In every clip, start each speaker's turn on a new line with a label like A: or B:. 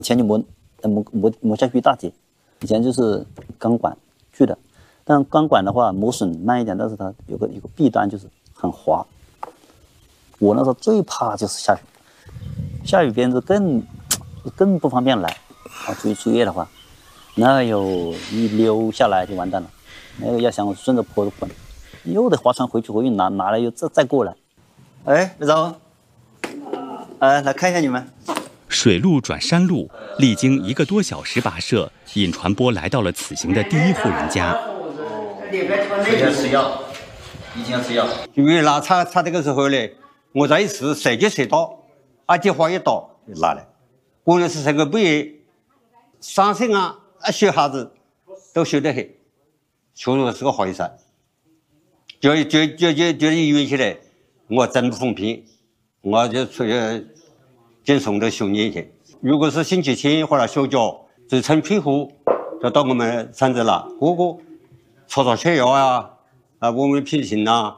A: 以前就磨下去一大截。以前就是钢管锯的，但钢管的话磨损慢一点，但是它有个弊端就是很滑。我那时候最怕就是下雨，下雨别人就更不方便来啊，作业的话，那有一溜下来就完蛋了。那个要想顺着坡滚，又得划船回去拿来又再过来。哎，刘总，来看一下你们。
B: 水路转山路，历经1个多小时跋涉，尹传波来到了此行的第一户人家。
A: 首先吃药，一定要吃药。
C: 因为拉叉这个时候呢，我再一试谁接谁到，阿姐花一刀就拿来。无论是这个背、伤心啊，小孩子都修得很，确实是个好医生。就医院起来，我真不奉骗，我就出去见送到休年去。如果是星期天或者休假，就趁退货就到我们山子了，个个查血压啊，我们品行啊。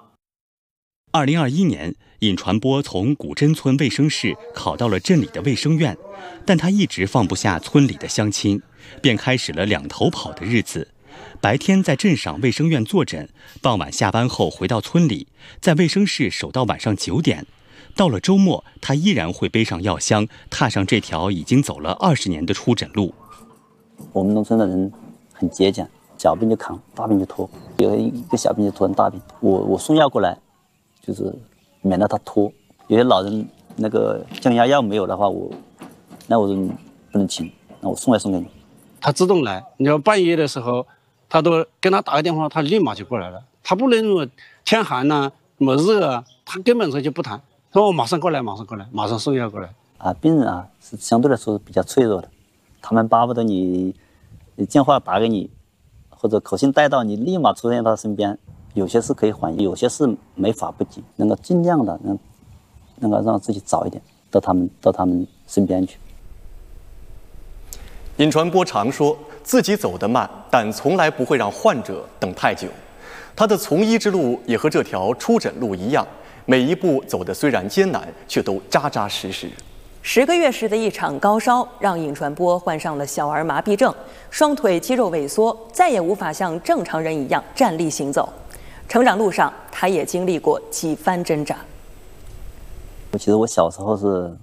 B: 2021年，尹传波从古镇村卫生室考到了镇里的卫生院，但他一直放不下村里的乡亲，便开始了2头跑的日子。白天在镇上卫生院坐诊，傍晚下班后回到村里，在卫生室守到晚上9点。到了周末，他依然会背上药箱，踏上这条已经走了20年的出诊路。
A: 我们农村的人很节俭，小病就扛，大病就拖，有一个小病就拖成大病。我送药过来，就是免得他拖。有些老人那个降压药没有的话，我就不能请，那我送来送给你。
D: 他自动来，你要半夜的时候，他都跟他打个电话，他立马就过来了。他不能说天寒呐、么热啊，他根本上就不谈。说我马上过来，马上送药过来。
A: 病人啊是相对来说比较脆弱的，他们巴不得你电话打给你，或者口信带到你，立马出现他身边。有些是可以缓，有些是没法不及，能够尽量的能够让自己早一点到他们身边去。
E: 尹传波常说自己走得慢，但从来不会让患者等太久。他的从医之路也和这条出诊路一样。每一步走得虽然艰难，却都扎扎实实。
F: 10个月时的一场高烧，让尹传波患上了小儿麻痹症，双腿肌肉萎缩，再也无法像正常人一样站立行走。成长路上，他也经历过几番挣扎。
A: 其实我小时候是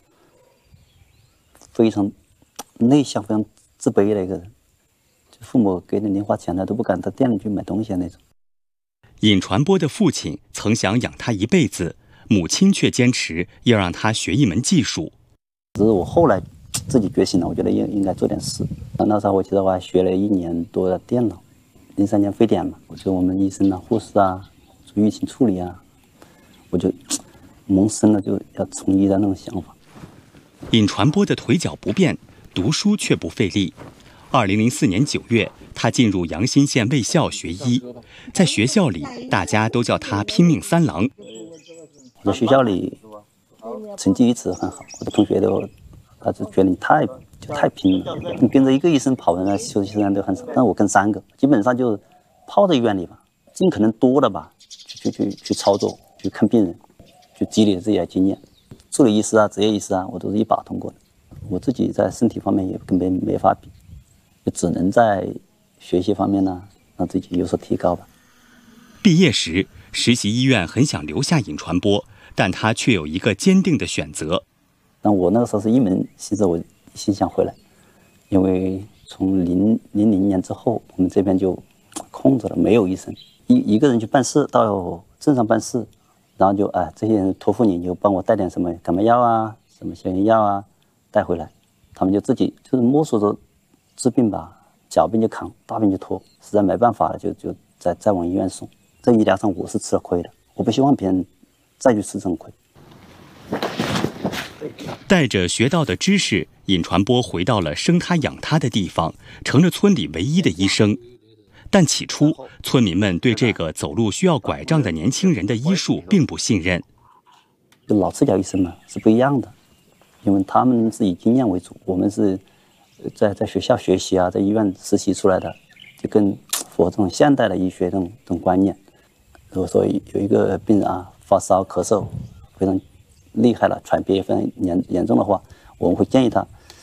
A: 非常内向、非常自卑的一个人，父母给点零花钱了都不敢到店里去买东西那种。
B: 尹传波的父亲曾想养他一辈子，母亲却坚持要让他学一门技术。
A: 只是我后来自己觉醒了，我觉得应该做点事。那时候我记得我还学了1年多的电脑，03年非典嘛，我觉得我们医生啊、护士啊做疫情处理啊，我就萌生了就要从医的那种想法。
B: 尹传波的腿脚不便，读书却不费力。2004年9月，他进入阳新县卫校学医，在学校里，大家都叫他拼命3郎。
A: 我在学校里成绩一直很好，我的同学他就觉得你太拼了，你跟着一个医生跑，那休息时间都很少，但我跟3个，基本上就泡在医院里吧，尽可能多的吧，去操作，去看病人，去积累自己的经验。助理医师啊、执业医师啊，我都是一把通过的。我自己在身体方面也跟别人没法比。就只能在学习方面呢，让自己有所提高吧。
B: 毕业时，实习医院很想留下尹传波，但他却有一个坚定的选择。
A: 但我那个时候是一门心思，我心想回来，因为从00年之后，我们这边就空着了，没有医生，一个人去办事，到镇上办事，然后就这些人托付你，就帮我带点什么感冒药啊、什么消炎药啊带回来，他们就自己就是摸索着。治病吧，小病就扛，大病就拖，实在没办法了，就再往医院送。在医疗上我是吃了亏的，我不希望别人再去吃这种亏。
B: 带着学到的知识，尹传波回到了生他养他的地方，成了村里唯一的医生。但起初，村民们对这个走路需要拐杖的年轻人的医术并不信任。
A: 就老赤脚医生嘛是不一样的，因为他们是以经验为主，我们是。在学校学习啊，在医院实习出来的，就更符合这种现代的医学这种观念。如果说有一个病人啊发烧、咳嗽非常厉害了，喘憋非常严重的话，我们会建议他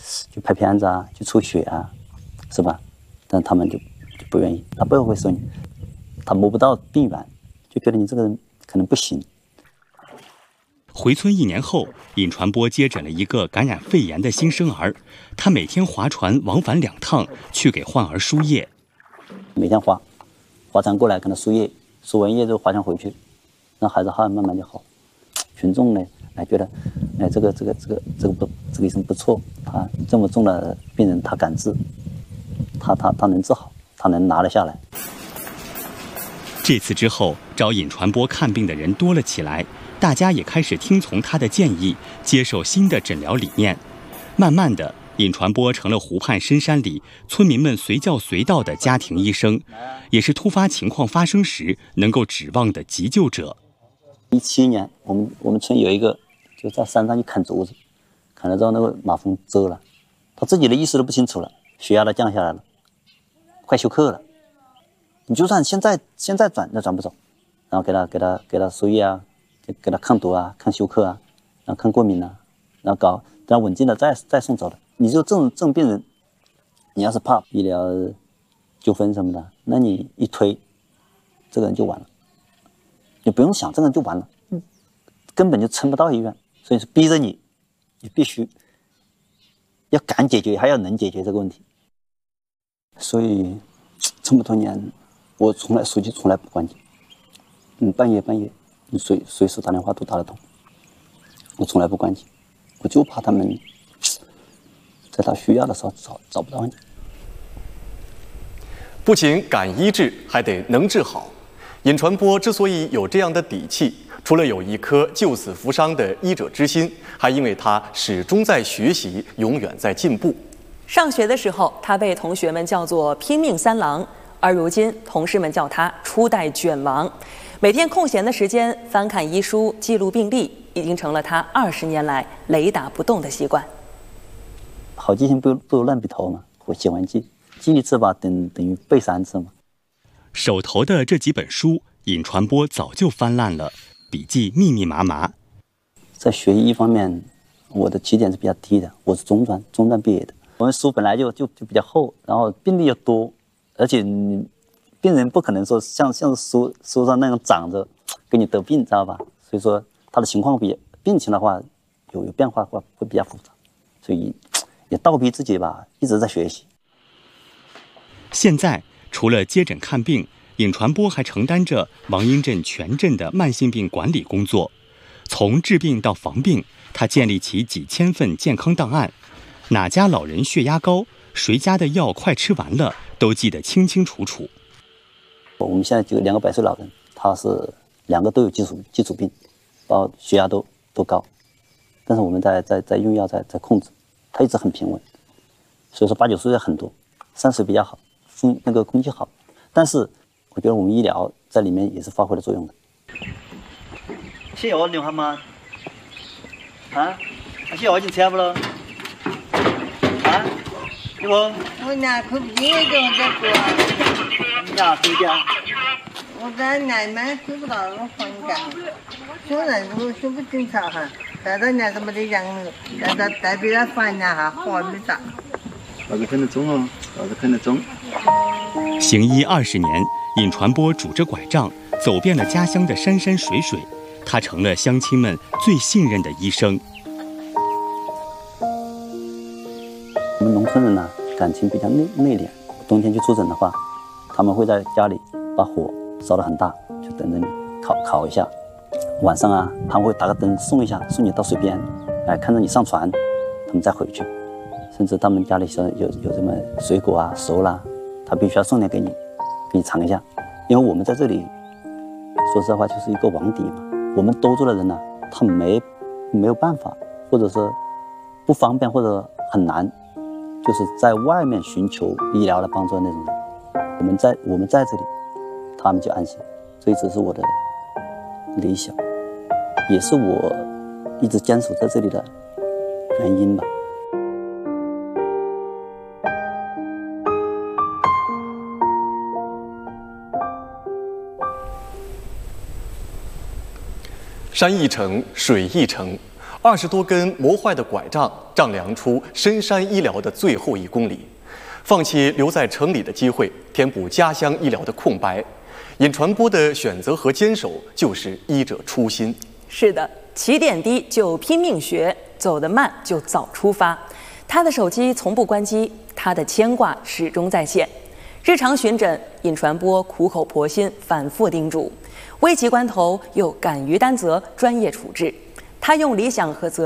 A: 去拍片子啊，去抽血啊，是吧？但他们就不愿意，他不会说你，他摸不到病源，就觉得你这个人可能不行。
B: 回村1年后，尹传波接诊了一个感染肺炎的新生儿，他每天划船往返2趟去给患儿输液。
A: 每天划船过来跟他输液，输完液之后划船回去，让孩子慢慢就好。群众呢，觉得，这个医生不错，他这么重的病人他敢治，他能治好，他能拿得下来。
B: 这次之后，找尹传波看病的人多了起来，大家也开始听从他的建议，接受新的诊疗理念。慢慢的，尹传波成了湖畔深山里村民们随叫随到的家庭医生，也是突发情况发生时能够指望的急救者。
A: 17年，我们村有一个就在山上去砍竹子，砍了之后那个马蜂蛰了，他自己的意识都不清楚了，血压都降下来了，快休克了。你就算现在转都转不走，然后给他输液啊，给他抗毒啊，抗休克啊，然后抗过敏啊，然后等他稳定了再送走的。你就这种病人，你要是怕医疗纠纷什么的，那你一推，这个人就完了。你不用想，这个人就完了，根本就撑不到医院，所以是逼着你必须要敢解决，还要能解决这个问题。所以这么多年，我手机从来不关机，半夜你随时打电话都打得通，我从来不关机，我就怕他们在他需要的时候找不到你。
E: 不仅敢医治，还得能治好。尹传波之所以有这样的底气，除了有一颗救死扶伤的医者之心，还因为他始终在学习，永远在进步。
F: 上学的时候，他被同学们叫做拼命三郎，而如今同事们叫他初代卷王。每天空闲的时间翻看医书，记录病历，已经成了他20年来雷打不动的习惯。
A: 好记性不如烂笔头嘛，我喜欢记1次吧，等于背3次嘛。
B: 手头的这几本书，尹传波早就翻烂了，笔记密密麻麻。
A: 在学医方面，我的起点是比较低的，我是中专毕业的。我们书本来就比较厚，然后病例又多，而且病人不可能说像书上那样长着给你得病，知道吧？所以说他的情况病情的话有变化的话会比较复杂，所以也倒逼自己吧，一直在学习。
B: 现在除了接诊看病，尹传波还承担着王英镇全镇的慢性病管理工作。从治病到防病，他建立起几千份健康档案，哪家老人血压高，谁家的药快吃完了，都记得清清楚楚。
A: 我们现在就2个100岁老人，他是2个都有基础病，然后血压都高，但是我们在用药在控制，他一直很平稳。所以说80、90岁很多，30岁比较好，那个空气好，但是我觉得我们医疗在里面也是发挥了作用的。吃药你看吗？啊？吃药已经吃不了？啊？你不？
G: 我拿口鼻就在过。
A: 你拿口鼻啊？
G: 我在奶奶收不到我还干，虽然我说不警察哈，但到年什么的养了，但是代表他烦呀哈，好没啥。
A: 老子看得中哦，老子看得中。
B: 行医20年，尹传波拄着拐杖走遍了家乡的山山水水，他成了乡亲们最信任的医生。
A: 我们农村人呢，感情比较内敛，冬天去出诊的话，他们会在家里把火烧得很大，就等着你烤一下。晚上啊，他们会打个灯送一下，送你到水边，看着你上船，他们再回去。甚至他们家里有什么水果啊熟了，他必须要送点给你尝一下。因为我们在这里，说实话就是一个网底嘛，我们兜住的人呢，他没有办法，或者说不方便或者很难，就是在外面寻求医疗的帮助的那种人。我们在这里，他们就安心，这一直是我的理想，也是我一直坚守在这里的原因吧。
E: 山一程，水一程 20多根磨坏的拐杖丈量出深山医疗的最后1公里，放弃留在城里的机会，填补家乡医疗的空白。尹传波的选择和坚守就是医者初心。
F: 是的，起点低就拼命学，走得慢就早出发。他的手机从不关机，他的牵挂始终在线。日常巡诊，尹传波苦口婆心，反复叮嘱，危急关头又敢于担责，专业处置。他用理想和责